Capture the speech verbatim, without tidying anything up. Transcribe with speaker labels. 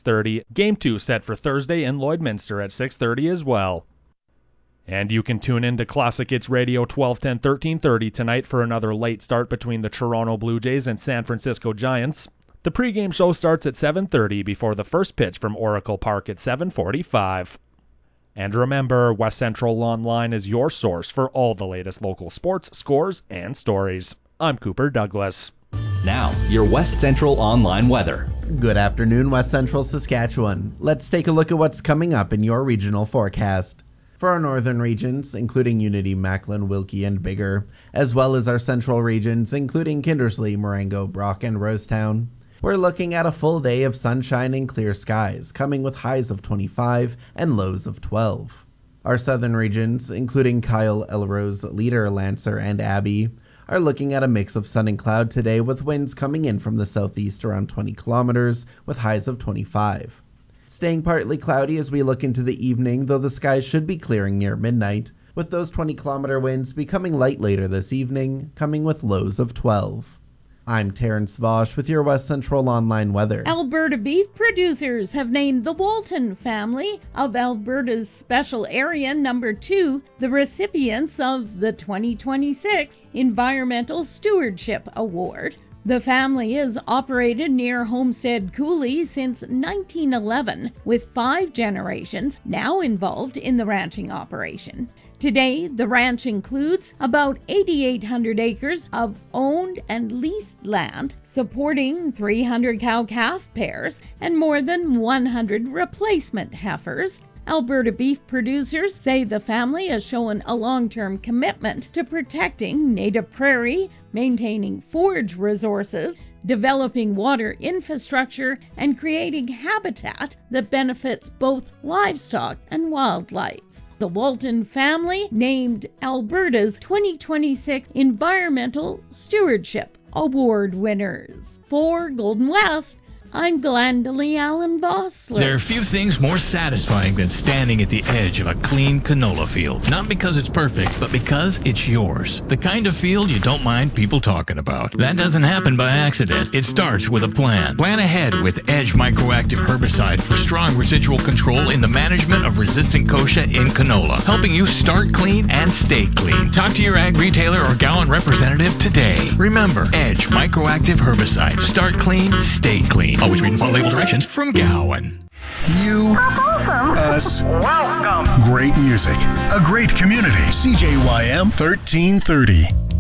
Speaker 1: thirty. Game two set for Thursday in Lloydminster at six thirty as well. And you can tune in to Classic Hits Radio twelve ten, thirteen thirty tonight for another late start between the Toronto Blue Jays and San Francisco Giants. The pregame show starts at seven thirty before the first pitch from Oracle Park at seven forty-five. And remember, West Central Online is your source for all the latest local sports, scores, and stories. I'm Cooper Douglas.
Speaker 2: Now, your West Central Online weather.
Speaker 3: Good afternoon, West Central Saskatchewan. Let's take a look at what's coming up in your regional forecast. For our northern regions, including Unity, Macklin, Wilkie, and Biggar, as well as our central regions, including Kindersley, Marengo, Brock, and Rosetown, we're looking at a full day of sunshine and clear skies, coming with highs of twenty-five and lows of twelve. Our southern regions, including Kyle, Elrose, Leader, Lancer, and Abbey, are looking at a mix of sun and cloud today with winds coming in from the southeast around twenty kilometers with highs of twenty-five. Staying partly cloudy as we look into the evening, though the skies should be clearing near midnight, with those twenty kilometer winds becoming light later this evening, coming with lows of twelve. I'm Terrence Vosch with your West Central Online weather.
Speaker 4: Alberta beef producers have named the Walton family of Alberta's Special Area Number two the recipients of the twenty twenty-six Environmental Stewardship Award. The family is operated near Homestead Coulee since nineteen eleven, with five generations now involved in the ranching operation. Today, the ranch includes about eight thousand eight hundred acres of owned and leased land, supporting three hundred cow-calf pairs and more than one hundred replacement heifers. Alberta beef producers say the family has shown a long-term commitment to protecting native prairie, maintaining forage resources, developing water infrastructure, and creating habitat that benefits both livestock and wildlife. The Walton family named Alberta's twenty twenty-six Environmental Stewardship Award winners. For Golden West, I'm Glendalee Allen Vossler.
Speaker 5: There are few things more satisfying than standing at the edge of a clean canola field. Not because it's perfect, but because it's yours. The kind of field you don't mind people talking about. That doesn't happen by accident. It starts with a plan. Plan ahead with Edge Microactive Herbicide for strong residual control in the management of resistant kochia in canola, helping you start clean and stay clean. Talk to your ag retailer or Gowan representative today. Remember, Edge Microactive Herbicide. Start clean, stay clean. Always read and follow label directions from Gowan.
Speaker 6: You, us, welcome. Great music, a great community. C J Y M thirteen thirty.